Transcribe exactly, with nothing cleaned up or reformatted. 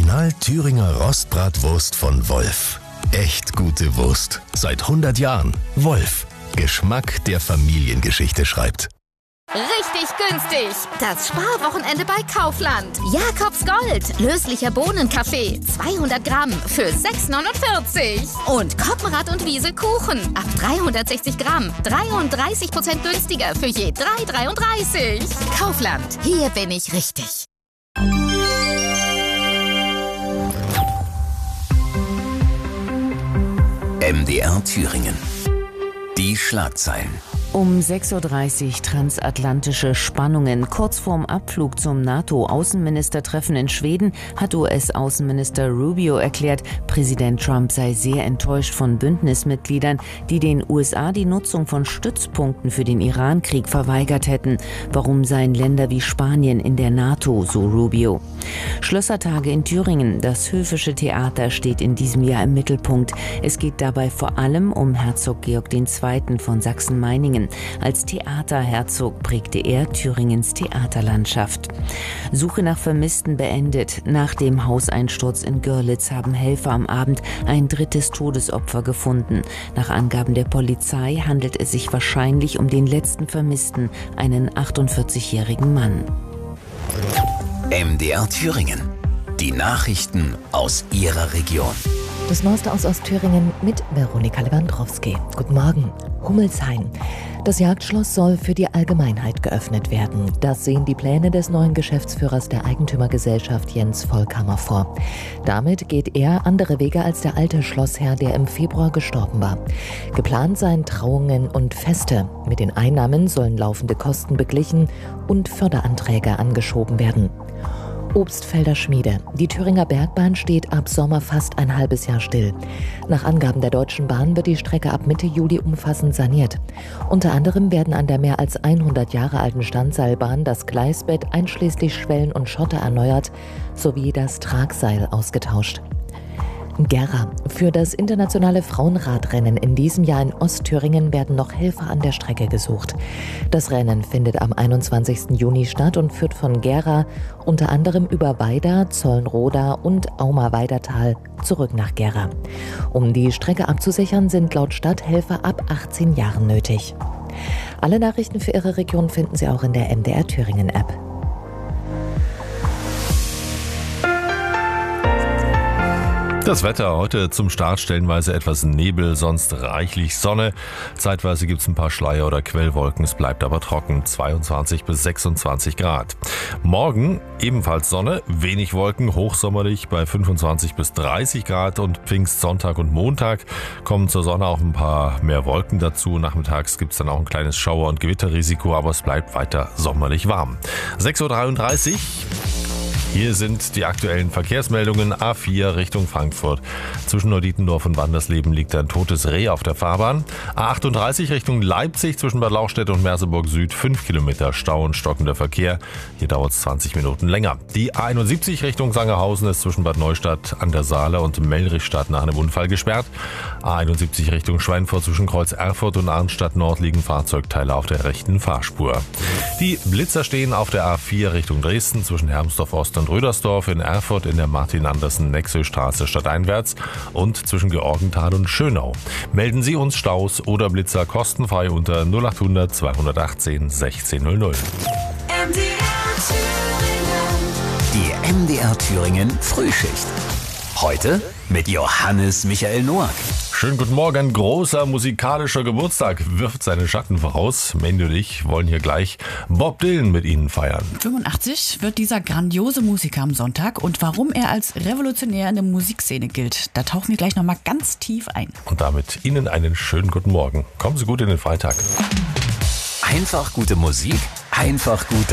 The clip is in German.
Original Thüringer Rostbratwurst von Wolf. Echt gute Wurst. Seit hundert Jahren. Wolf. Geschmack, der Familiengeschichte schreibt. Richtig günstig. Das Sparwochenende bei Kaufland. Jakobs Gold. Löslicher Bohnenkaffee. zweihundert Gramm für sechs neunundvierzig. Und Koppenrad und Wiese Kuchen. Ab dreihundertsechzig Gramm. dreiunddreißig Prozent günstiger für je drei dreiunddreißig. Kaufland. Hier bin ich richtig. M D R Thüringen. Die Schlagzeilen. Um sechs Uhr dreißig transatlantische Spannungen. Kurz vorm Abflug zum NATO-Außenministertreffen in Schweden hat U S-Außenminister Rubio erklärt, Präsident Trump sei sehr enttäuscht von Bündnismitgliedern, die den U S A die Nutzung von Stützpunkten für den Iran-Krieg verweigert hätten. Warum seien Länder wie Spanien in der NATO, so Rubio. Schlössertage in Thüringen. Das Höfische Theater steht in diesem Jahr im Mittelpunkt. Es geht dabei vor allem um Herzog Georg der Zweite. von Sachsen-Meiningen. Als Theaterherzog prägte er Thüringens Theaterlandschaft. Suche nach Vermissten beendet. Nach dem Hauseinsturz in Görlitz haben Helfer am Abend ein drittes Todesopfer gefunden. Nach Angaben der Polizei handelt es sich wahrscheinlich um den letzten Vermissten, einen achtundvierzigjährigen Mann. M D R Thüringen. Die Nachrichten aus Ihrer Region. Das Neueste aus Ostthüringen mit Veronika Lewandowski. Guten Morgen. Hummelsheim. Das Jagdschloss soll für die Allgemeinheit geöffnet werden. Das sehen die Pläne des neuen Geschäftsführers der Eigentümergesellschaft Jens Volkhammer vor. Damit geht er andere Wege als der alte Schlossherr, der im Februar gestorben war. Geplant seien Trauungen und Feste. Mit den Einnahmen sollen laufende Kosten beglichen und Förderanträge angeschoben werden. Obstfelder Schmiede. Die Thüringer Bergbahn steht ab Sommer fast ein halbes Jahr still. Nach Angaben der Deutschen Bahn wird die Strecke ab Mitte Juli umfassend saniert. Unter anderem werden an der mehr als hundert Jahre alten Standseilbahn das Gleisbett einschließlich Schwellen und Schotter erneuert sowie das Tragseil ausgetauscht. Gera. Für das internationale Frauenradrennen in diesem Jahr in Ostthüringen werden noch Helfer an der Strecke gesucht. Das Rennen findet am einundzwanzigsten Juni statt und führt von Gera unter anderem über Weida, Zollenroda und Auma-Weidertal zurück nach Gera. Um die Strecke abzusichern, sind laut Stadt Helfer ab achtzehn Jahren nötig. Alle Nachrichten für Ihre Region finden Sie auch in der M D R Thüringen App. Das Wetter heute zum Start stellenweise etwas Nebel, sonst reichlich Sonne. Zeitweise gibt es ein paar Schleier oder Quellwolken, es bleibt aber trocken, zweiundzwanzig bis sechsundzwanzig Grad. Morgen ebenfalls Sonne, wenig Wolken, hochsommerlich bei fünfundzwanzig bis dreißig Grad und Pfingstsonntag und Montag kommen zur Sonne auch ein paar mehr Wolken dazu. Nachmittags gibt es dann auch ein kleines Schauer- und Gewitterrisiko, aber es bleibt weiter sommerlich warm. sechs Uhr dreiunddreißig. Hier sind die aktuellen Verkehrsmeldungen. A vier Richtung Frankfurt. Zwischen Neudietendorf und Wandersleben liegt ein totes Reh auf der Fahrbahn. A achtunddreißig Richtung Leipzig zwischen Bad Lauchstädt und Merseburg Süd. fünf Kilometer Stau und stockender Verkehr. Hier dauert es zwanzig Minuten länger. Die A einundsiebzig Richtung Sangerhausen ist zwischen Bad Neustadt an der Saale und Mellrichstadt nach einem Unfall gesperrt. A einundsiebzig Richtung Schweinfurt zwischen Kreuz Erfurt und Arnstadt Nord liegen Fahrzeugteile auf der rechten Fahrspur. Die Blitzer stehen auf der A vier Richtung Dresden zwischen Hermsdorf Ost und Rödersdorf, in Erfurt in der Martin-Andersen-Nexö-Straße stadteinwärts und zwischen Georgenthal und Schönau. Melden Sie uns Staus oder Blitzer kostenfrei unter null achthundert zweihundertachtzehn sechzehn null null. Die M D R Thüringen Frühschicht. Heute mit Johannes Michael Noack. Schönen guten Morgen, ein großer musikalischer Geburtstag wirft seine Schatten voraus. Mandy und ich wollen hier gleich Bob Dylan mit Ihnen feiern. fünfundachtzig wird dieser grandiose Musiker am Sonntag und warum er als revolutionär in der Musikszene gilt, da tauchen wir gleich nochmal ganz tief ein. Und damit Ihnen einen schönen guten Morgen. Kommen Sie gut in den Freitag. Einfach gute Musik, einfach gute